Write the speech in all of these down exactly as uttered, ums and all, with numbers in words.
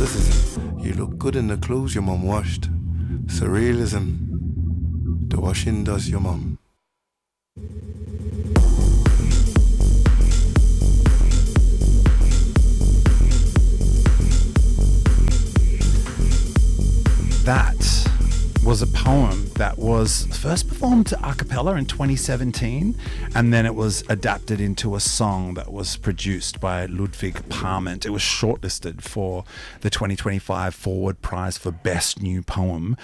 narcissism. You look good in the clothes your mum washed. Surrealism. The washing does your mum. That was a poem that was first performed a cappella in twenty seventeen, and then it was adapted into a song that was produced by Ludwig Parment. It was shortlisted for the twenty twenty-five Forward Prize for Best New Poem,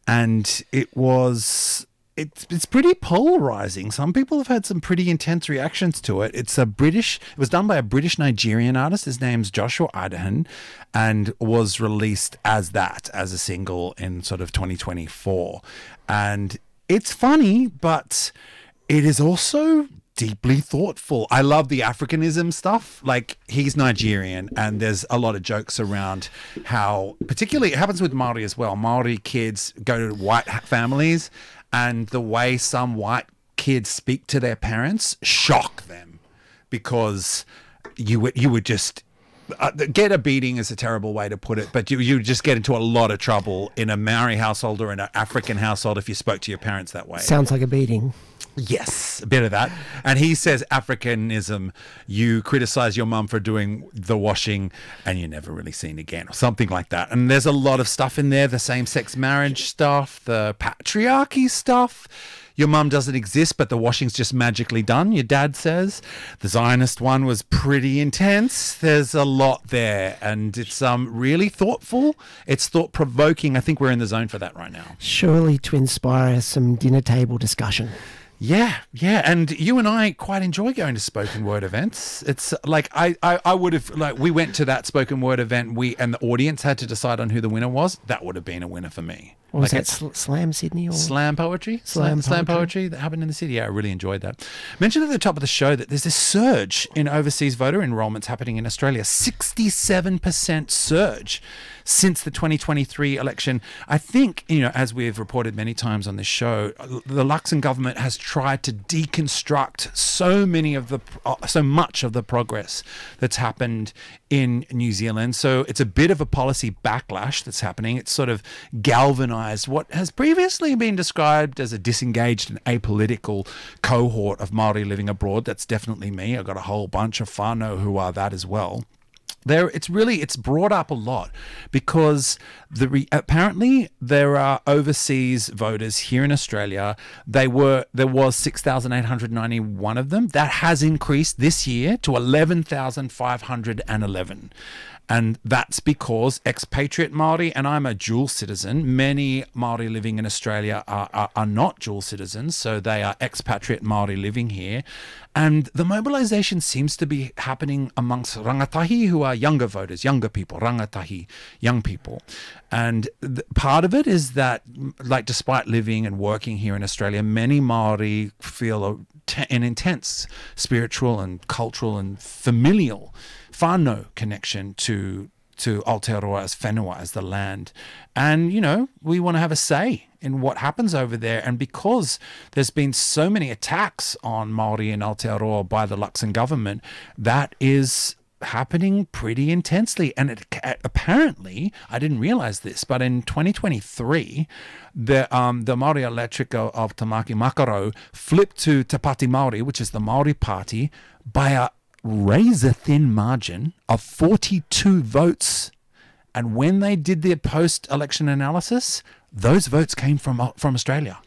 and it was... It's, it's pretty polarizing. Some people have had some pretty intense reactions to it. It's a British, it was done by a British Nigerian artist. His name's Joshua Adahan, and was released as that, as a single in sort of twenty twenty-four. And it's funny, but it is also deeply thoughtful. I love the Africanism stuff. Like, he's Nigerian, and there's a lot of jokes around how, particularly it happens with Maori as well. Maori kids go to white families, and the way some white kids speak to their parents shock them, because you would you would just uh, get a beating is a terrible way to put it, but you you just get into a lot of trouble in a Maori household or in an African household if you spoke to your parents that way. Sounds like a beating. Yes, a bit of that. And he says Africanism, you criticize your mum for doing the washing and you're never really seen again, or something like that. And there's a lot of stuff in there, the same-sex marriage stuff, the patriarchy stuff. Your mum doesn't exist, but the washing's just magically done, your dad says. The Zionist one was pretty intense. There's a lot there, and it's um really thoughtful. It's thought-provoking. I think we're in the zone for that right now. Surely to inspire some dinner table discussion. Yeah, yeah, and you and I quite enjoy going to spoken word events. It's like I, I, I would have like we went to that spoken word event. We and the audience had to decide on who the winner was. That would have been a winner for me. What was like that, Sl- Slam Sydney? Or? Slam poetry? Slam, slam, slam poetry. poetry that happened in the city. Yeah, I really enjoyed that. Mentioned at the top of the show that there's this surge in overseas voter enrolments happening in Australia. sixty-seven percent surge since the twenty twenty-three election. I think, you know, as we've reported many times on this show, the Luxon government has tried to deconstruct so many of the, uh, so much of the progress that's happened in New Zealand. So it's a bit of a policy backlash that's happening. It's sort of galvanized what has previously been described as a disengaged and apolitical cohort of Māori living abroad. That's definitely me. I've got a whole bunch of whānau who are that as well. There, it's really it's brought up a lot because the re, apparently there are overseas voters here in Australia. They were there was six thousand eight hundred ninety-one of them. That has increased this year to eleven thousand five hundred eleven. And that's because expatriate Māori, and I'm a dual citizen, many Māori living in Australia are, are, are not dual citizens, so they are expatriate Māori living here. And the mobilisation seems to be happening amongst rangatahi, who are younger voters, younger people, rangatahi, young people. And th- part of it is that, like, despite living and working here in Australia, many Māori feel a t- an intense spiritual and cultural and familial whānau connection to to Aotearoa as whenua, as the land. And, you know, we want to have a say in what happens over there. And because there's been so many attacks on Māori in Aotearoa by the Luxon government, that is happening pretty intensely. And it, apparently, I didn't realize this, but in twenty twenty-three, the um, the Māori electorate of Tamaki Makaurau flipped to Te Pāti Māori, which is the Māori party, by a razor-thin margin of forty-two votes. And when they did their post-election analysis, those votes came from from Australia.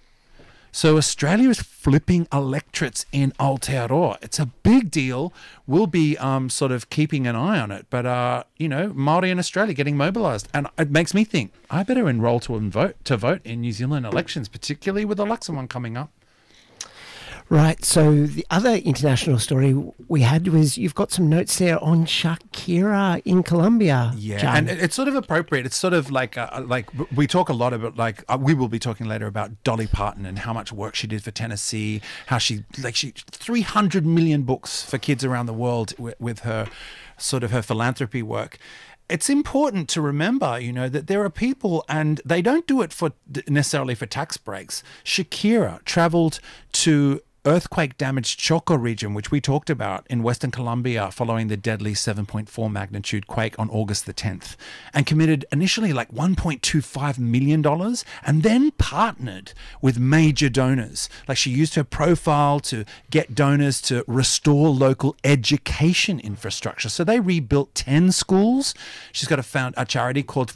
So Australia is flipping electorates in Aotearoa. It's a big deal. We'll be um, sort of keeping an eye on it. But, uh, you know, Māori in Australia getting mobilised. And it makes me think, I better enrol to vote, to vote in New Zealand elections, particularly with the Luxon one coming up. Right, so the other international story we had was you've got some notes there on Shakira in Colombia. Yeah, John. and it's sort of appropriate. It's sort of like uh, like we talk a lot about like uh, we will be talking later about Dolly Parton and how much work she did for Tennessee. How she like she three hundred million books for kids around the world with, with her sort of her philanthropy work. it's important to remember, you know, that there are people, and they don't do it for necessarily for tax breaks. Shakira traveled to earthquake-damaged Choco region, which we talked about in Western Colombia following the deadly seven point four magnitude quake on August the tenth, and committed initially like one point two five million dollars and then partnered with major donors. Like, she used her profile to get donors to restore local education infrastructure. So they rebuilt ten schools. She's got a, found, a charity called